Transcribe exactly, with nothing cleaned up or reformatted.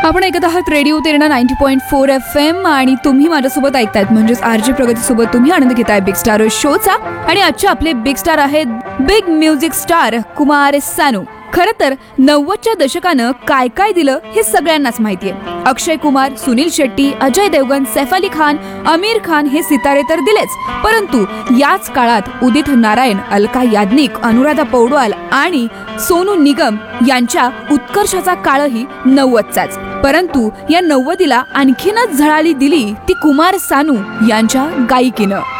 आपण ऐकत आहात radio Terna ninety point four F M आणि तुम्ही माझ्यासोबत ऐकतायत म्हणजेच आरजे प्रगती सोबत तुम्ही आनंद घेताय बिग स्टार शोचा. आणि आजचे आपले बिग स्टार आहेत big music star Kumar Sanu. खरं तर नव्वदच्या दशकानं काय काय दिलं हे सगळ्यांनाच माहितीये. अक्षय कुमार, सुनील शेट्टी, अजय देवगन, सैफ अली खान, आमिर खान हे सितारे तर दिलेच, परंतु याच काळात उदित नारायण, अलका याज्ञिक, अनुराधा पौडवाल आणि सोनू निगम यांच्या उत्कर्षाचा काळही नव्वदचाच. परंतु या नव्वदीला आणखीनच झळाळी दिली ती कुमार सानू यांच्या गायकीनं.